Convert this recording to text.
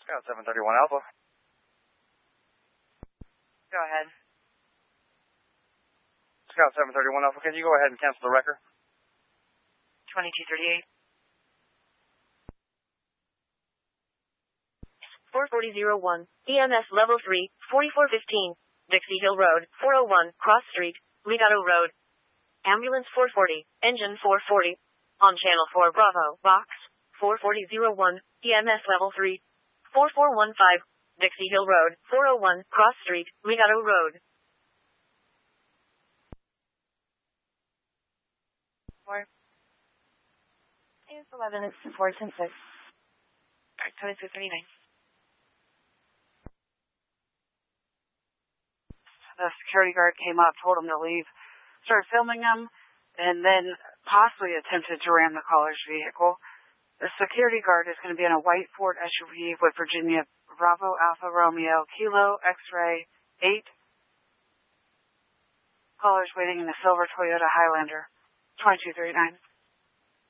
Scout 731 Alpha. Go ahead. Scout 731 Alpha, can you go ahead and cancel the wrecker? 2238. 44001, EMS level 3, 4415, Dixie Hill Road, 401, Cross Street, Legato Road. Ambulance 440, engine 440, on channel 4 Bravo, box, 44001, EMS level 3, 4415, Dixie Hill Road, 401, Cross Street, Legato Road. 11, it's 410-6. Code 239. The security guard came up, told him to leave, started filming him, and then possibly attempted to ram the caller's vehicle. The security guard is going to be in a white Ford SUV with Virginia Bravo Alpha Romeo Kilo X-Ray 8. Caller's waiting in a silver Toyota Highlander 2239.